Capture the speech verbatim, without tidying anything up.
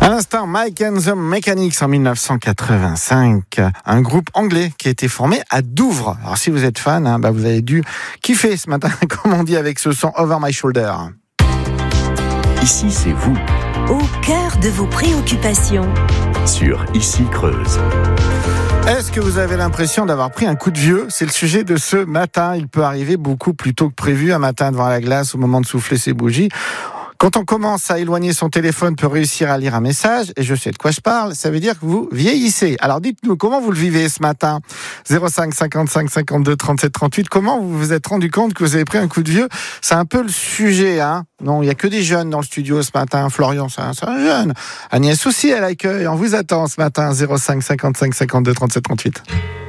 À l'instant, Mike and the Mechanics en dix-neuf cent quatre-vingt-cinq, un groupe anglais qui a été formé à Douvres. Alors si vous êtes fan, hein, bah vous avez dû kiffer ce matin, comme on dit, avec ce son Over My Shoulder. Ici, c'est vous. Au cœur de vos préoccupations. Sur Ici Creuse. Est-ce que vous avez l'impression d'avoir pris un coup de vieux ? C'est le sujet de ce matin. Il peut arriver beaucoup plus tôt que prévu, un matin devant la glace au moment de souffler ses bougies. Quand on commence à éloigner son téléphone pour réussir à lire un message, et je sais de quoi je parle, ça veut dire que vous vieillissez. Alors dites-nous, comment vous le vivez ce matin ? zéro cinq cinquante-cinq cinquante-deux trente-sept trente-huit, comment vous vous êtes rendu compte que vous avez pris un coup de vieux ? C'est un peu le sujet, hein ? Non, il n'y a que des jeunes dans le studio ce matin. Florian, c'est un, c'est un jeune. Agnès aussi, elle accueille. On vous attend ce matin, zéro cinq cinquante-cinq cinquante-deux trente-sept trente-huit.